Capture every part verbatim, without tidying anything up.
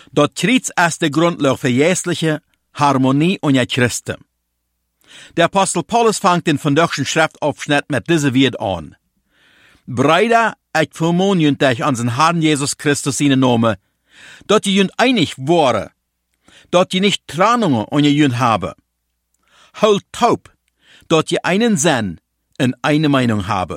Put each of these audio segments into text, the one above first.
Dat kriets ist der Grundlage für jährliche Harmonie unter Christen. Der Apostel Paulus fängt den vandaagschen Schriftaufschnitt mit dieser Wort an. Brüder, ich vermahne euch an den Herrn Jesus Christus seinen Namen, dat ihr einig waren, dat ihr nicht Trennungen unter ihr habe. Halt taub, dat ihr einen Sinn und eine Meinung habe.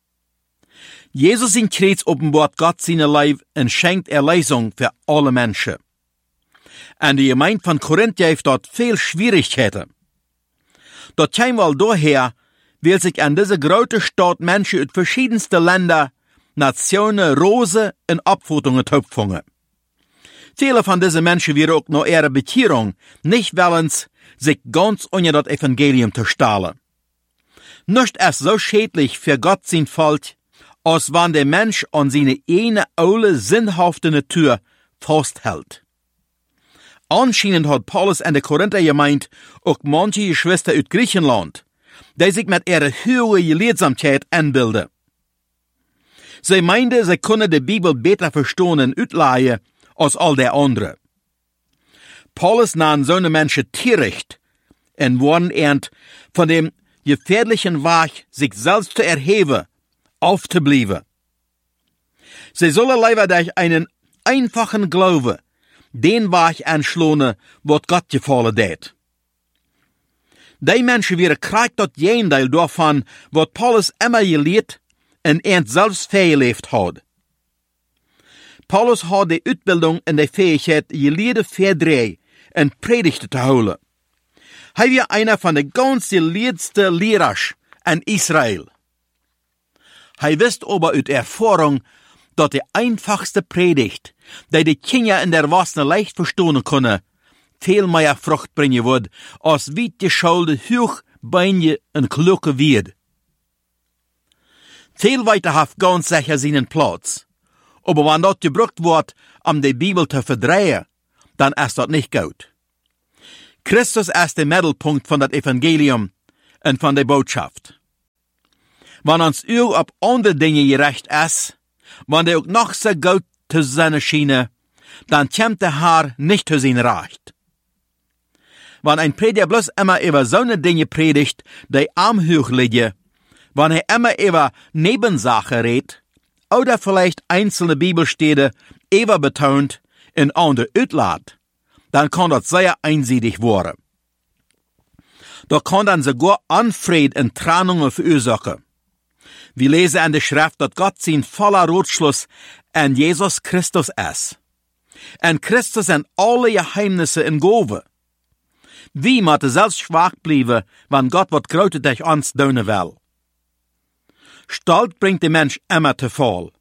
Jesus in Kreuz offenbart Gott seine Leib und schenkt Erlösung für alle Menschen. Und die Gemeinde von Korinth heeft dort viel Schwierigkeiten. Dort käme wohl daher, weil sich an diese große Stadt Menschen aus verschiedensten Ländern, Nationen, Rosen und Abfotungen töpfungen. Viele von diesen Menschen wären auch nach ihrer Bekehrung nicht willens, sich ganz unter das Evangelium zu stellen. Nicht ist so schädlich für Gott sein Volk, als wenn der Mensch an seine eine alte, sinnhafte Natur festhält. Anscheinend hat Paulus in der Korinther gemeint, auch manche Geschwister aus Griechenland, die sich mit ihrer hohen Gelehrsamkeit anbilden. Sie meinten, sie können die Bibel besser verstehen und ausleihen als all der anderen. Paulus nahm so eine Menschen töricht und warnte ernt von dem gefährlichen Weg, sich selbst zu erheben, aufzublieben. Sie sollen lieber durch einen einfachen Glaube den Weg anschlagen, was Gott gefallen hat. Die Menschen wären kriegt das Gegenteil davon, was Paulus immer gelehrt und er selbst verlebt hat. Paulus hat die Ausbildung und die Fähigkeit, gelehrt verdrehen und Predigten zu holen. Er war einer von den ganz gelehrtesten Lehrers in Israel. Er wusste aber aus Erfahrung, dass die einfachste Predigt, die die Kinder in der Wasser leicht verstehen können, viel mehr Frucht bringen wird, als wie die Schulde hoch, Beine und Kluge wird. Viel weiter hat ganz sicher seinen Platz. Aber wenn das gebraucht wird, um die Bibel zu verdrehen, dann ist das nicht gut. Christus ist der Mittelpunkt von das Evangelium und von der Botschaft. Wenn uns Auge auf andere Dinge gerecht ist, wenn der auch noch so gut zu sein schiene, dann kommt der Herr nicht zu sein Recht. Wenn ein Prediger bloß immer über so eine Dinge predigt, die am hoch liegen, wenn er immer über Nebensache redet, oder vielleicht einzelne Bibelstelle über betont und andere auslässt, dann kann das sehr einseitig werden. Da kann dann sogar Unfried und Trennungen verursachen. Wir lesen in der Schrift, dass Gott sein voller Ratschluss an Jesus Christus ist. Und Christus sind alle Geheimnisse in Gove. Wie muss selbst schwach bleiben, wenn Gott wat Großes durch uns tun will? Stolz bringt der Mensch immer zu Fall.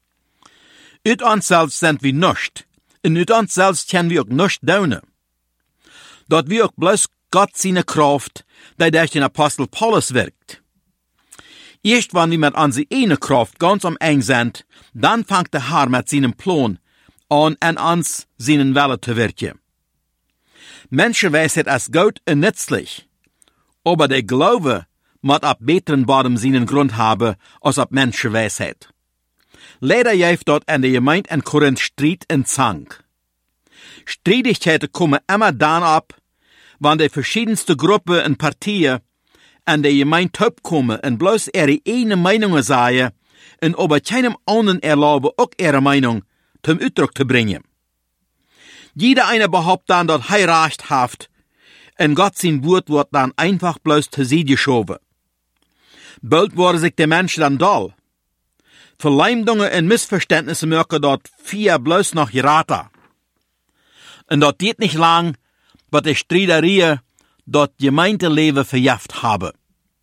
Ut uns selbst sind wir nicht, und ut uns selbst können wir auch nicht tun. Dort wir auch bloß Gott seine Kraft, die durch den Apostel Paulus wirkt. Erst wenn wir mit unserer eigenen Kraft ganz am eng sind, dann fängt der Herr mit seinem Plan an, an uns seinen Wille zu wirken. Menschenweisheit ist gut und nützlich, aber der Glaube muss ab besseren Boden seinen Grund haben, als ab Menschenweisheit. Leider gibt dort in der Gemeinde in Korinth Streit und Zank. Streitigkeiten kommen immer dann ab, wenn die verschiedensten Gruppen und Partien an der Gemeinde kommen und bloß ihre eigene Meinungen sagen und aber keinem anderen erlauben, auch ihre Meinung zum Ausdruck zu bringen. Jeder eine behauptet dann, dass er Recht hat, und Gott sein Wort wird dann einfach bloß zu sie geschoben. Bald wurde sich der Mensch dann doll. Verleumdungen und Missverständnisse merken dort vier bloß noch geraten. Und dort geht nicht lang, was die Streiterie dort Gemeindeleben verjafft habe.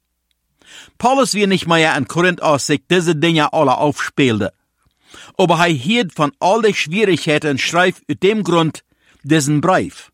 Paulus will nicht mehr in Korinth aus sich diese Dinge alle aufspielte. Aber er hielt von all den Schwierigkeiten und schreibt aus dem Grund diesen Brief.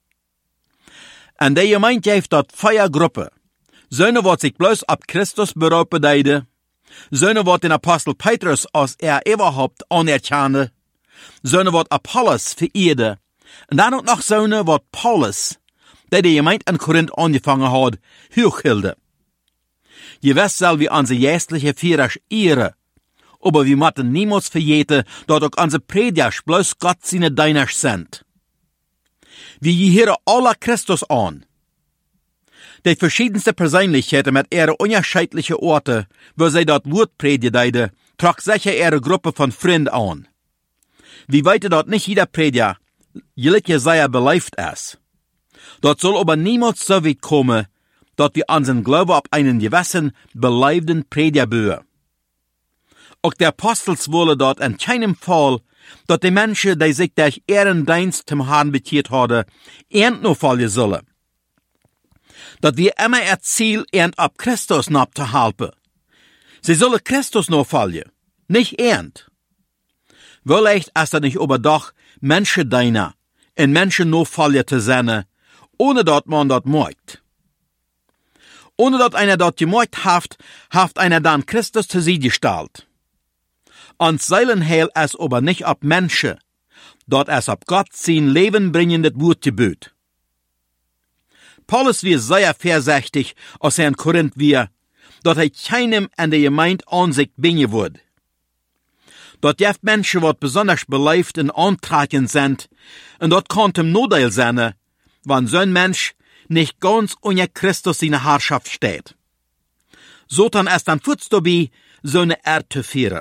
Und der Gemeinde gibt dort Feiergruppe. Söhne wird sich bloß ab Christus berufen deide. Söhne wird den Apostel Petrus als er überhaupt anerkannte. Söhne wird Apollos verehrte. Und dann auch noch Söhne wird Paulus, der die Gemeinde in Korinth angefangen hat, hochhilde. Je wisst soll wie unsere jästliche Führer ehren, aber wir müssen niemals vergeten, dass auch unsere Prediger bloß Gott seine Diener sind. wie hier aller Christus an. Die verschiedenste Persönlichkeiten mit ihren unterschiedlichen Orten, wo sie dort Wort predigen, trug sicher ihre Gruppe von Freunden an. Wie weit dort nicht jeder Prediger, jeder sei belebt ist. Dort soll aber niemals so weit kommen, dort wir unseren Glauben auf einen gewissen, beleibten Prediger bauen. Auch der Apostels wollen dort in keinem Fall, dort die Menschen, die sich durch ihren Dienst zum Herrn bekehren haben, ernt nur fallen sollen. Dort wir immer ihr Ziel ernt ab Christus noch zu halten. Sie sollen Christus nur fallen, nicht ernt. Vielleicht ist das nicht aber doch Menschen deiner, in Menschen nur fallen zu sein, ohne dort man dort mögt. Ohne dort einer dort gemocht haft, haft einer dann Christus zu sie gestellt. Ans Seilenheil es aber nicht ab Menschen, dort es ab Gott sein Leben bringendes Wort gebüht. Paulus wie sehr vorsichtig, als er in Korinth wir, dort er keinem an der Gemeinde Ansicht bringen wird. Dort gibt Menschen, die besonders belebt und antragend sind, und dort kann ihm Notteil sein, wenn so ein Mensch nicht ganz unter Christus seine Herrschaft steht. So dann ist dann futz dabei, so eine Erde zu führen.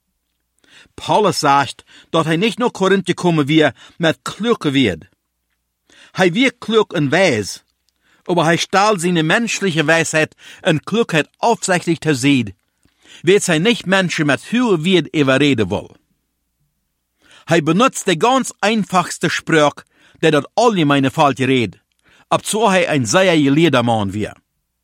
Paulus sagt, dass er nicht nur Korinth gekommen wir mit Klüge wird. Er wird klug und weis, aber er stahl seine menschliche Weisheit und Klugheit aufsichtlich zu sehen, wird er nicht Menschen mit viel Wird überreden will. Er benutzt die ganz einfachste Sprache, der dort allgemeine falsch redet, obzu er ein sehr gelehrter Mann wird.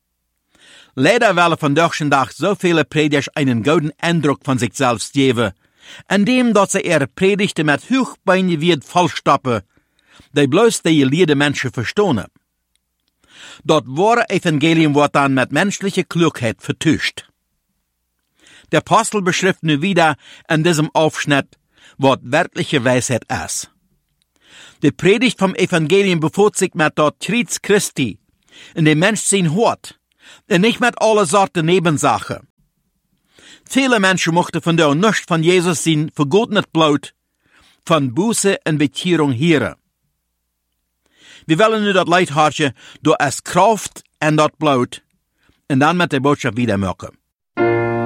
Leider wollen von deutschen Tag so viele Prediger einen guten Eindruck von sich selbst geben, indem dass sie ihre Predigten mit Hochbeine wird vollstoppen, die bloß die gelehrte Menschen verstehen. Dort wahre Evangelium wird dann mit menschlicher Klugheit vertuscht. Der Apostel beschreibt nun wieder in diesem Aufschnitt, was wirkliche Weisheit ist. Die Predigt vom Evangelium befot sich mit dort Kreuz Christi, in dem Mensch sein Hort, und nicht mit alle Sorten Nebensachen. Viele Menschen mochten von der nicht von Jesus sein vergotenes Blut, von Buße und Bekehrung hören. Wir wollen nur dort Leid harchen, durch es Kraft und dort Blut, und dann mit der Botschaft wieder machen.